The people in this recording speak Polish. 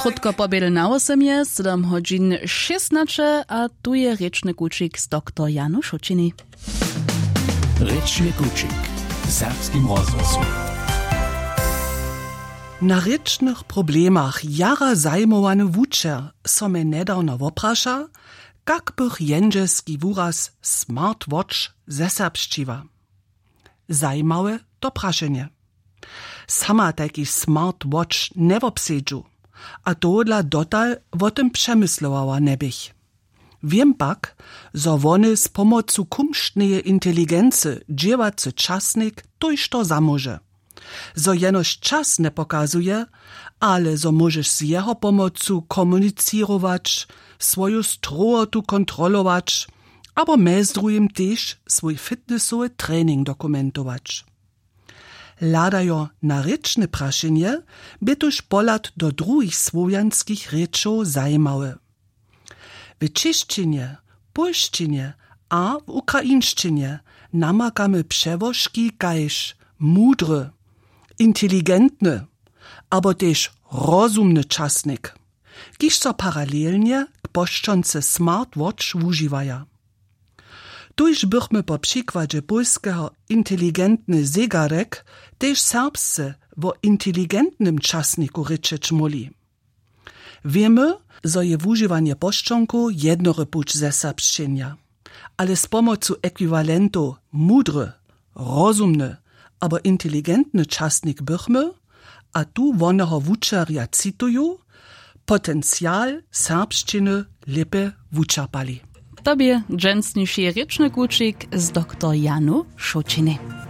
Krótko pobiedl na 8 je, 7 hodin 16, a tu je rečny kučik z dr. Janu Šučiny. Rečny kučik w serbskim rozgłosu. Na rečnych problemach jara zajmowany wučer so me nedawno woprasza, kak bych jędrzeski wuraz smartwatch zeserbšćiwa. Zajmawe to praszenie. Sama taki smartwatch nie wobsedźu, a to dotal o tym przemyslowała nebich. Wiem pak, zo wony z pomocu kumštneje inteligency dziewacy czasnik tuż to zamoże. Zo jenoż czas nie pokazuje, ale zo możesz z jeho pomocu komunicirować, swoją strojotu kontrolować, abo mez drugim też swój fitnessowy trening dokumentować. Ladajo na rečne praszenie by tuż polat do drugich słowianskich rečov zajmały. W češtinie, polštinie a w ukraińszczynie namakamy przewożki kajż mudry, inteligentny, abo też rozumny czasnik, kiż so paralelnie k poszczące smartwatch używaja. Tuż bychmy po przykładzie polskiego inteligentny zegarek też serbsce o inteligentnym czasniku ryczeć moli. Wiemy, że je używanie poszczonku jednory puć ze serbszczenia, ale z pomocą ekwiwalentu mudry, rozumny albo inteligentny czasnik bychmy, a tu woneho wučerja cituju, potencjal serbszczyny lepe wučerpali. Tobie dżęsniejszy rečny kučik z dr. Janu Šučiny.